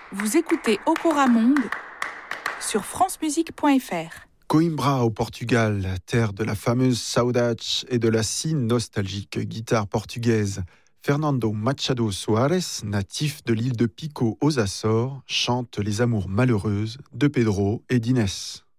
Vous écoutez Okora Monde sur francemusique.fr. Coimbra au Portugal, terre de la fameuse saudade et de la si nostalgique guitare portugaise. Fernando Machado Soares, natif de l'île de Pico aux Açores, chante les amours malheureuses de Pedro et d'Inès.